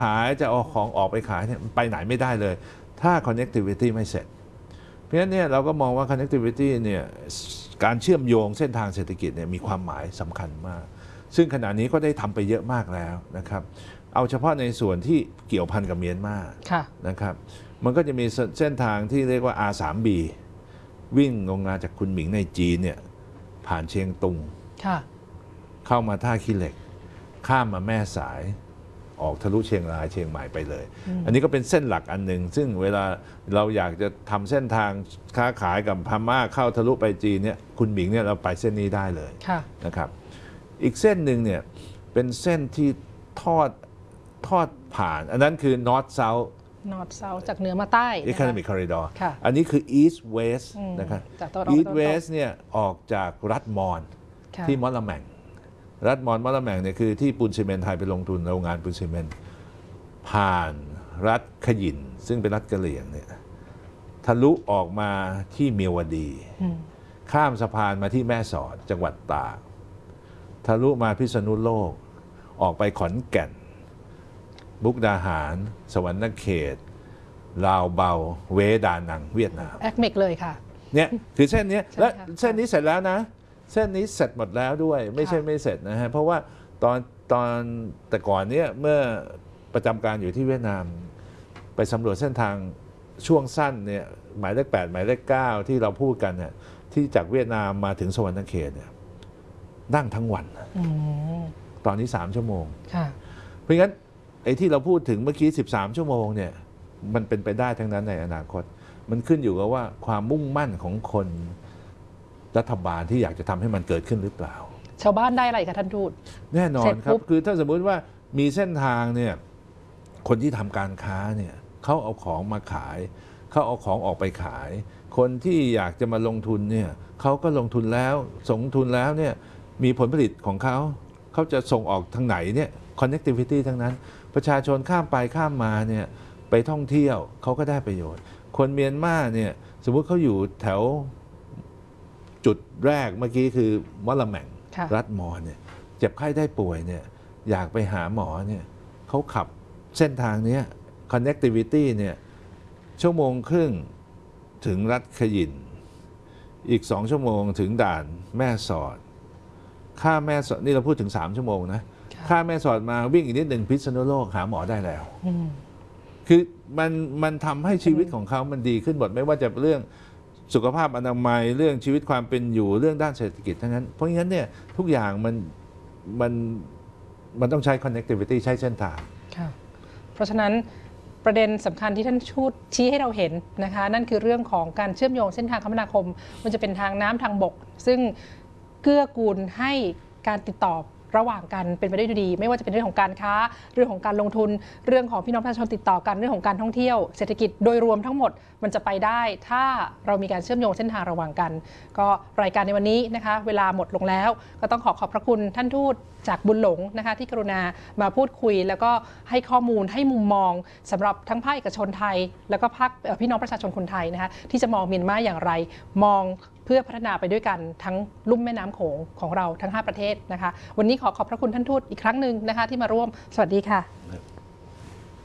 ขายจะเอาของออกไปขายเนี่ยไปไหนไม่ได้เลยถ้า connectivity ไม่เสร็จเพราะฉะนั้นเนี่ยเราก็มองว่า connectivity เนี่ยการเชื่อมโยงเส้นทางเศรษฐกิจเนี่ยมีความหมายสำคัญมากซึ่งขณะนี้ก็ได้ทำไปเยอะมากแล้วนะครับเอาเฉพาะในส่วนที่เกี่ยวพันกับเมียนมานะครับมันก็จะมีเส้นทางที่เรียกว่า R3B วิ่งลงมาจากคุณหมิงในจีนเนี่ยผ่านเชียงตุงเข้ามาท่าขี้เหล็กข้ามมาแม่สายออกทะลุเชียงรายเชียงใหม่ไปเลยอันนี้ก็เป็นเส้นหลักอันหนึ่งซึ่งเวลาเราอยากจะทำเส้นทางค้าขายกับพม่าเข้าทะลุไปจีนเนี่ยคุณหมิงเนี่ยเราไปเส้นนี้ได้เลยนะครับอีกเส้นหนึ่งเนี่ยเป็นเส้นที่ทอดผ่านอันนั้นคือ North South จากเหนือมาใต้ Economic Corridor อันนี้คือ East West นะครับ East West เนี่ยออกจากรัฐมอญที่มอลแมงรัฐมอลแมงเนี่ยคือที่ปูนซีเมนต์ไทยไปลงทุนโรงงานปูนซีเมนต์ผ่านรัฐขยินซึ่งเป็นรัฐกะเหรี่ยงเนี่ยทะลุออกมาที่เมียวดีข้ามสะพานมาที่แม่สอดจังหวัดตากทะลุมาพิษณุโลกออกไปขอนแก่นมุกดาหารสวรรณเขตลาวเบาเวดานังเวียดนามแอคเมกเลยค่ะเนี่ยคือเส้นนี้และเส้นนี้เสร็จแล้วนะเส้นนี้เสร็จหมดแล้วด้วยไม่ใช่ไม่เสร็จนะฮะเพราะว่าตอนแต่ก่อนเนี้ยเมื่อประจำการอยู่ที่เวียดนามไปสำรวจเส้นทางช่วงสั้นเนี่ยหมายเลข 8หมายเลข 9ที่เราพูดกันเนี่ยที่จากเวียดนามมาถึงสวรรณเขตเนี่ยนั่งทั้งวันตอนนี้3 ชั่วโมงเพราะงั้นไอ้ที่เราพูดถึงเมื่อกี้13 ชั่วโมงเนี่ยมันเป็นไปได้ทั้งนั้นในอนาคตมันขึ้นอยู่กับว่าความมุ่งมั่นของคนรัฐบาลที่อยากจะทำให้มันเกิดขึ้นหรือเปล่าชาวบ้านได้อะไรคะท่านทูตแน่นอนครับคือถ้าสมมุติว่ามีเส้นทางเนี่ยคนที่ทำการค้าเนี่ยเขาเอาของมาขายเขาเอาของออกไปขายคนที่อยากจะมาลงทุนเนี่ยเขาก็ลงทุนแล้วส่งทุนแล้วเนี่ยมีผลผลิตของเขาจะส่งออกทางไหนเนี่ย connectivity ทั้งนั้นประชาชนข้ามไปข้ามมาเนี่ยไปท่องเที่ยวเขาก็ได้ประโยชน์คนเมียนมาเนี่ยสมมุติเขาอยู่แถวจุดแรกเมื่อกี้คือมอลแมงรัฐมอญเนี่ยเจ็บไข้ได้ป่วยเนี่ยอยากไปหาหมอเนี่ยเขาขับเส้นทางนี้ connectivity เนี่ย1.5 ชั่วโมงถึงรัฐขยินอีก2 ชั่วโมงถึงด่านแม่สอดข้ามแม่สอดนี่เราพูดถึง3 ชั่วโมงนะข้ามแม่สอดมาวิ่งอีกนิดหนึ่งพิษณุโลกหาหมอได้แล้วคือมันทำให้ชีวิตของเขามันดีขึ้นหมดไม่ว่าจะเรื่องสุขภาพอนามัยเรื่องชีวิตความเป็นอยู่เรื่องด้านเศรษฐกิจทั้งนั้นเพราะงั้นเนี่ยทุกอย่างมันต้องใช้ connectivity ใช้เส้นทางเพราะฉะนั้นประเด็นสำคัญที่ท่านชูดชี้ให้เราเห็นนะคะนั่นคือเรื่องของการเชื่อมโยงเส้นทางคมนาคมมันจะเป็นทางน้ำทางบกซึ่งเกื้อกูลให้การติดต่อระหว่างกันเป็นไปได้ดีไม่ว่าจะเป็นเรื่องของการค้าเรื่องของการลงทุนเรื่องของพี่น้องประชาชนติดต่อกันเรื่องของการท่องเที่ยวเศรษฐกิจโดยรวมทั้งหมดมันจะไปได้ถ้าเรามีการเชื่อมโยงเส้นทางระหว่างกันก็รายการในวันนี้นะคะเวลาหมดลงแล้วก็ต้องขอบพระคุณท่านทูตจากบุญหลงนะคะที่กรุณามาพูดคุยแล้วก็ให้ข้อมูลให้มุมมองสำหรับทั้งภาคเอกชนไทยแล้วก็ภาคพี่น้องประชาชนคนไทยนะคะที่จะมองเมียนมาอย่างไรมองเพื่อพัฒนาไปด้วยกันทั้งลุ่มแม่น้ำโขงของเราทั้ง5 ประเทศนะคะวันนี้ขอบพระคุณท่านทูตอีกครั้งหนึ่งนะคะที่มาร่วมสวัสดีค่ะ